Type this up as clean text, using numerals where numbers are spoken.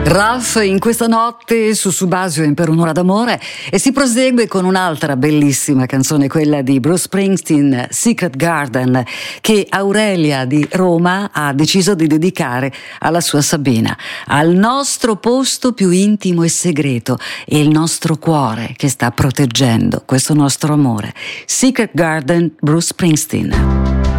Ralph in questa notte su Subasio in Per un'ora d'amore, e si prosegue con un'altra bellissima canzone, quella di Bruce Springsteen, Secret Garden, che Aurelia di Roma ha deciso di dedicare alla sua Sabina, al nostro posto più intimo e segreto, e il nostro cuore che sta proteggendo questo nostro amore. Secret Garden, Bruce Springsteen.